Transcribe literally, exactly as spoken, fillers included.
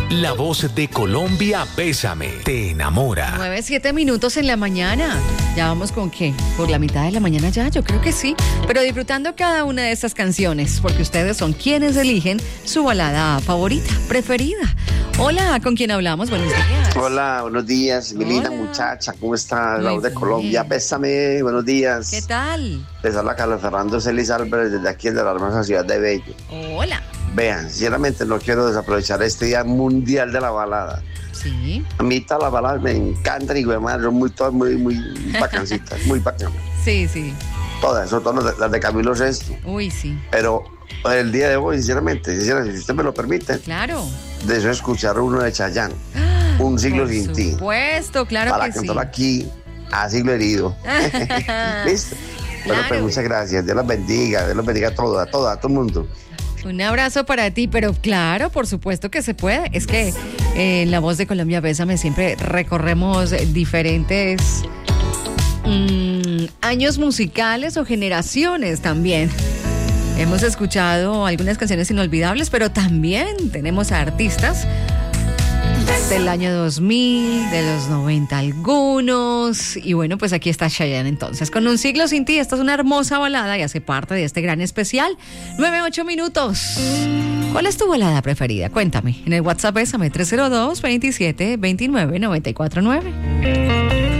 La voz de Colombia, Bésame, te enamora. Nueve, siete minutos en la mañana. ¿Ya vamos con qué? ¿Por la mitad de la mañana ya? Yo creo que sí. Pero disfrutando cada una de estas canciones, porque ustedes son quienes eligen su balada favorita, preferida. Hola, ¿con quién hablamos? Buenos días. Hola, buenos días, mi linda muchacha, ¿cómo está? La voz de Colombia, Bésame, buenos días. ¿Qué tal? Les habla Carlos Fernando Celis Álvarez desde aquí de la hermosa ciudad de Bello. Hola. Vean, sinceramente no quiero desaprovechar este Día Mundial de la Balada. Sí. A mí todas las baladas me encantan y además son muy, todas muy, muy bacancitas, muy bacanas. Sí, sí. Todas, sobre todo las de, las de Camilo Sesto. Uy, sí. Pero el día de hoy, sinceramente, sinceramente, si usted me lo permite, claro, deseo escuchar uno de Chayanne, Un siglo por sin ti. Por supuesto, claro para que sí. cantarlo aquí a siglo herido. ¿Listo? Bueno, Claro. pues muchas gracias. Dios los bendiga. Dios los bendiga a todos, a todos, a todo el mundo. Un abrazo para ti, pero claro, por supuesto que se puede. Es que eh, en La Voz de Colombia, Bésame, siempre recorremos diferentes mmm, años musicales o generaciones también. Hemos escuchado algunas canciones inolvidables, pero también tenemos a artistas del año dos mil, de los noventa algunos, y bueno, pues aquí está Chayanne entonces, con Un siglo sin ti. Esta es una hermosa balada y hace parte de este gran especial. Nueve, ocho minutos. ¿Cuál es tu balada preferida? Cuéntame, en el WhatsApp Bésame tres cero dos, veintisiete, veintinueve, noventa y cuatro nueve.